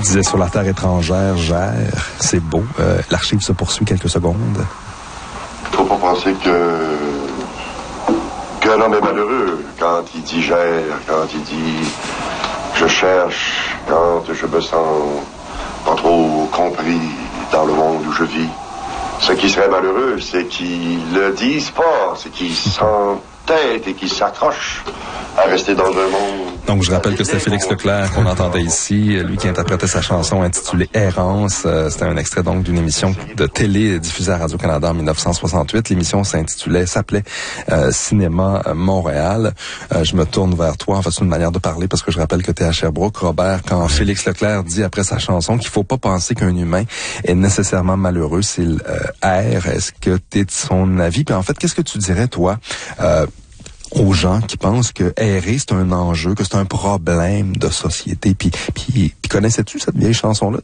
disait sur la terre étrangère, gère, c'est beau. L'archive se poursuit quelques secondes. Faut pas penser qu'un homme est malheureux quand il dit gère, quand il dit je cherche, quand je me sens pas trop compris dans le monde où je vis. Ce qui serait malheureux, c'est qu'ils le disent pas, c'est qu'ils s'entêtent et qu'ils s'accrochent à rester dans un monde. Donc, je rappelle que c'était Félix Leclerc qu'on entendait ici, lui qui interprétait sa chanson intitulée Errance. C'était un extrait donc d'une émission de télé diffusée à Radio-Canada en 1968. L'émission s'appelait Cinéma Montréal. Je me tourne vers toi en façon de manière de parler parce que je rappelle que tu es à Sherbrooke. Robert, quand Félix Leclerc dit après sa chanson qu'il faut pas penser qu'un humain est nécessairement malheureux, s'il erre, est-ce que tu es de son avis? Puis en fait, qu'est-ce que tu dirais, toi, aux gens qui pensent que errer, c'est un enjeu, que c'est un problème de société. Puis connaissais-tu cette vieille chanson-là?